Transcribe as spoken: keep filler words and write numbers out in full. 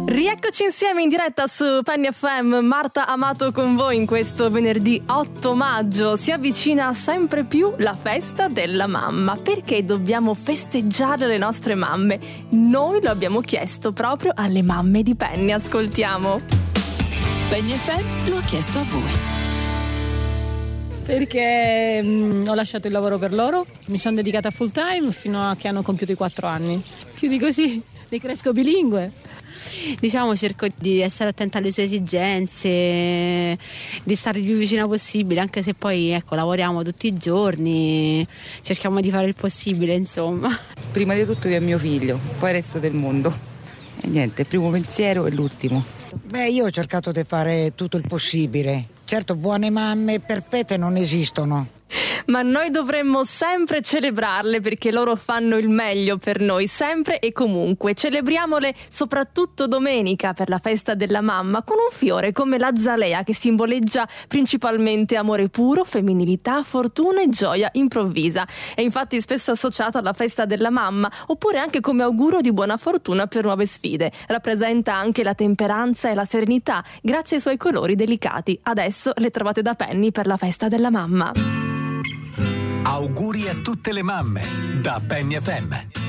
Rieccoci insieme in diretta su Penny F M, Marta Amato con voi in questo venerdì otto maggio. Si avvicina sempre più la festa della mamma. Perché dobbiamo festeggiare le nostre mamme? Noi lo abbiamo chiesto proprio alle mamme di Penny, ascoltiamo. Penny F M lo ha chiesto a voi. Perché mh, ho lasciato il lavoro per loro, mi sono dedicata full time fino a che hanno compiuto i quattro anni. Più di così, li cresco bilingue. Diciamo, cerco di essere attenta alle sue esigenze, di stare il più vicina possibile, anche se poi ecco lavoriamo tutti i giorni, cerchiamo di fare il possibile, insomma. Prima di tutto io e mio figlio, poi il resto del mondo. E niente, il primo pensiero e l'ultimo. Beh, io ho cercato di fare tutto il possibile. Certo, buone mamme perfette non esistono. Ma noi dovremmo sempre celebrarle perché loro fanno il meglio per noi, sempre e comunque. Celebriamole soprattutto domenica per la festa della mamma con un fiore come l'azalea che simboleggia principalmente amore puro, femminilità, fortuna e gioia improvvisa. È infatti spesso associato alla festa della mamma oppure anche come auguro di buona fortuna per nuove sfide. Rappresenta anche la temperanza e la serenità grazie ai suoi colori delicati. Adesso le trovate da Penny per la festa della mamma. Auguri a tutte le mamme da Penny F M.